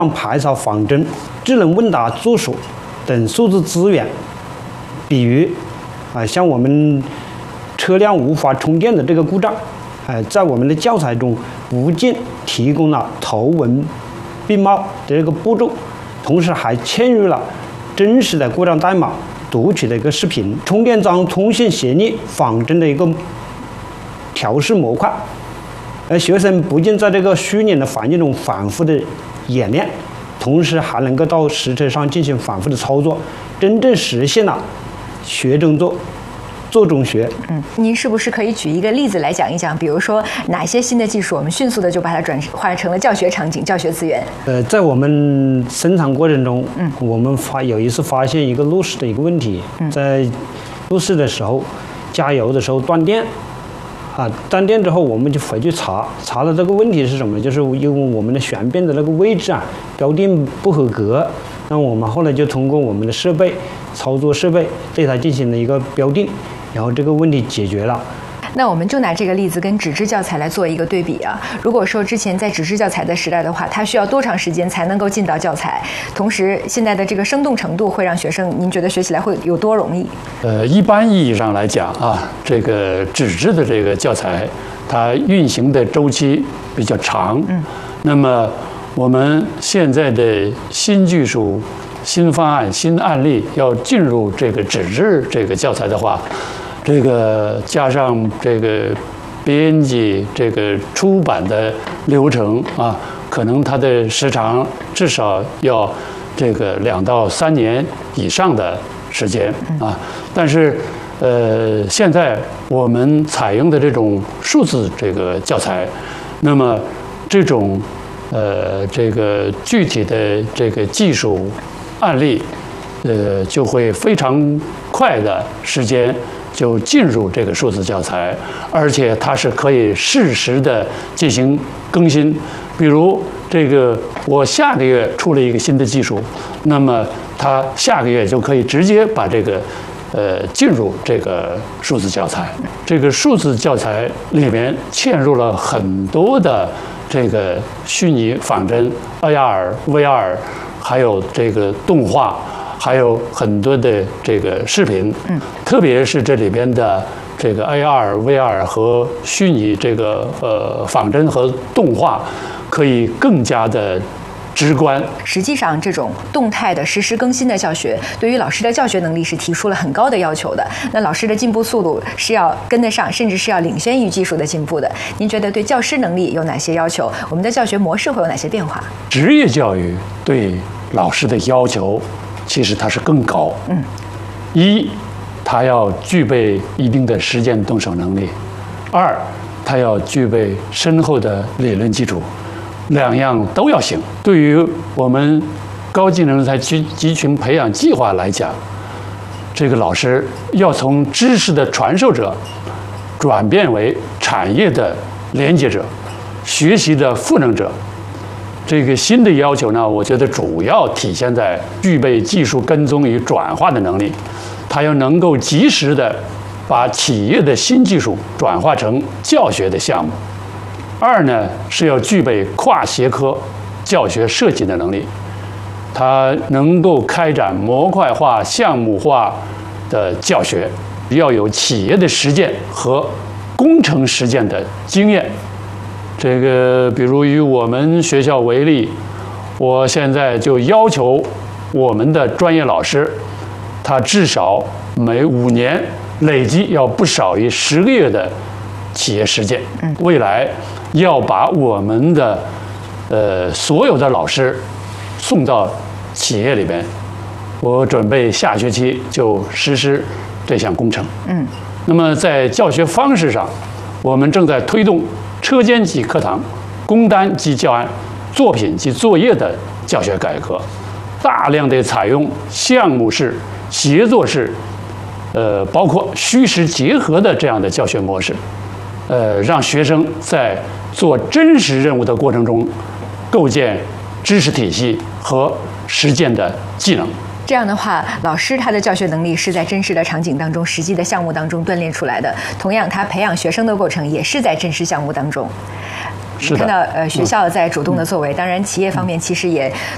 排查仿真、智能问答助手等数字资源。比如，像我们车辆无法充电的这个故障，在我们的教材中不仅提供了图文并茂的这个步骤，同时还嵌入了真实的故障代码、读取的一个视频、充电桩通信协议仿真的一个调试模块。而学生不仅在这个虚拟的环境中反复的演练，同时还能够到实车上进行反复的操作，真正实现了学中做，做中学。 您是不是可以举一个例子来讲一讲？比如说哪些新的技术，我们迅速的就把它转化成了教学场景、教学资源？ 在我们生产过程中，我们有一次发现一个路试的一个问题，在路试的时候，加油的时候断电。断电之后，我们就回去查了这个问题是什么，就是因为我们的悬臂的那个位置标定不合格。那我们后来就通过我们的设备、操作设备对它进行了一个标定，然后这个问题解决了。 那我们就拿这个例子跟纸质教材来做一个对比啊。如果说之前在纸质教材的时代的话，它需要多长时间才能够进到教材？同时，现在的这个生动程度会让学生，您觉得学起来会有多容易？ 一般意义上来讲这个纸质的这个教材，它运行的周期比较长。那么我们现在的新技术、新方案、新案例要进入这个纸质这个教材的话，这个加上这个编辑、这个出版的流程可能它的时长至少要这个2到3年以上的时间但是现在我们采用的这种数字这个教材，那么这种这个具体的这个技术案例，就会非常快的时间就进入这个数字教材，而且它是可以适时的进行更新。比如这个我下个月出了一个新的技术，那么它下个月就可以直接把这个进入这个数字教材。这个数字教材里面嵌入了很多的这个虚拟仿真、AR、VR， 还有这个动画，还有很多的这个视频。特别是这里边的这个 AR、VR 和虚拟这个仿真和动画，可以更加的直观。 实际上，这种动态的实时更新的教学，对于老师的教学能力是提出了很高的要求的。那老师的进步速度是要跟得上，甚至是要领先于技术的进步的。您觉得对教师能力有哪些要求？我们的教学模式会有哪些变化？ 职业教育对老师的要求其实它是更高。一，他要具备一定的实践动手能力；二，他要具备深厚的理论基础。2样都要行。对于我们高技能人才集群培养计划来讲，这个老师要从知识的传授者转变为产业的连接者、学习的赋能者。这个新的要求呢，我觉得主要体现在具备技术跟踪与转化的能力，他要能够及时的把企业的新技术转化成教学的项目。二呢，是要具备跨学科教学设计的能力，他能够开展模块化、项目化的教学，要有企业的实践和工程实践的经验。这个，比如以我们学校为例，我现在就要求我们的专业老师，他至少每5年累计要不少于10个月的企业实践。未来要把我们的所有的老师送到企业里边，我准备下学期就实施这项工程。那么在教学方式上，我们正在推动车间级课堂、工单及教案、作品及作业的教学改革，大量的采用项目式、协作式，包括虚实结合的这样的教学模式，让学生在做真实任务的过程中，构建知识体系和实践的技能。 这样的话，老师他的教学能力是在真实的场景当中、实际的项目当中锻炼出来的。同样，他培养学生的过程也是在真实项目当中。看到学校在主动的作为，当然企业方面其实也